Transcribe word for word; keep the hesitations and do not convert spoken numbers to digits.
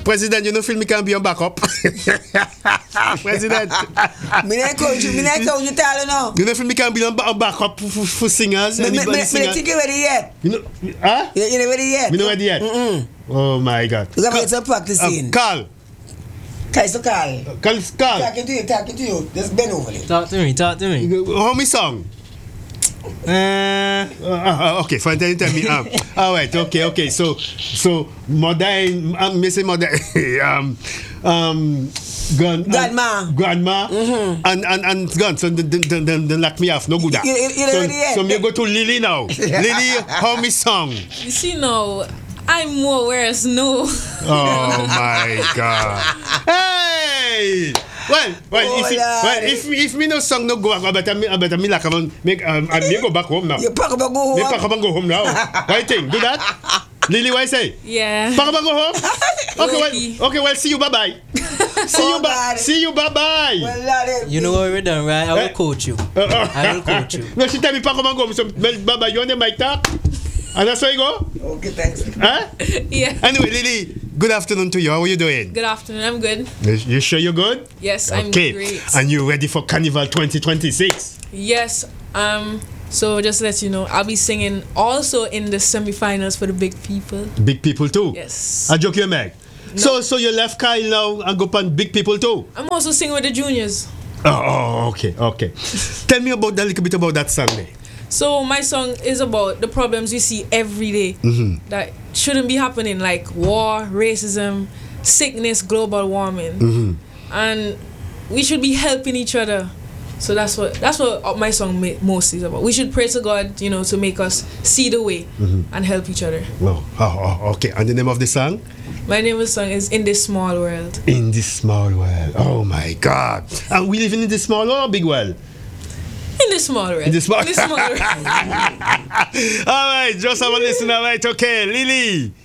President, you know, film me can be on backup. President. Me not coach you. Me not coach you. Tell you now. You know, film me can be on, on backup for, for, for singers. Me, me, me, me singer. think you ready yet. You know, huh? You, you not ready yet. Me not ready yet. Mm-mm. Oh my God. You got to get some practicing. Uh, Carl. Carl, so Carl. Carl. Carl. Talking to you. Talking to you. Just bend over it. Talk to me. Talk to me. How me song? Uh, uh, uh, okay, fine. Tell, tell me. Um, all right. Okay. Okay. So, so modern. I'm missing modern. um, um, gun. Grandma. Um, grandma. Mm-hmm. And and and gun. So then then then then lock me off. No good. You, you, you so ready so me go to Lily now. Lily, how me song? You see now, I'm more whereas no. Oh my God. Hey. Well, well, oh, if, it, well if if me no song no go, I better me, I better me like on make um, I me go back home now. You pack up and go home. Me pack up and go home now. Right thing, do that. Lily, what I say? Yeah. Pack up and go home. Okay, well, okay, well, see you, bye bye. See Oh, you, bye. God. See you, bye bye. Well, Lord, you know what we're done, right? I will Eh? coach you. Uh, uh, I will coach you. No, she tell me pack up and go home. So, well, bye bye. You on the mic talk? And that's how you go? Okay, thanks. Huh? Yeah. Anyway, Lily, good afternoon to you. How are you doing? Good afternoon. I'm good. You, you sure you're good? Yes, I'm Okay. great. And you ready for Carnival twenty twenty-six? Yes. Um. So just to let you know, I'll be singing also in the semifinals for the big people. Big people too? Yes. I joke you, Meg. So, so you left Kyle now and go on big people too? I'm also singing with the juniors. Oh, oh okay, okay. Tell me about that, little bit about that song there. So my song is about the problems we see every day Mm-hmm. that shouldn't be happening, like war, racism, sickness, global warming, Mm-hmm. and we should be helping each other. So that's what that's what my song ma- mostly is about. We should pray to God, you know, to make us see the way Mm-hmm. and help each other. Oh, oh, oh, okay. And the name of the song? My name of the song is In This Small World. In This Small World. Oh my God. And we living in this small world or big world? In this small world. In this small, In this small world. All right, just have a listen. All right, okay. Lily.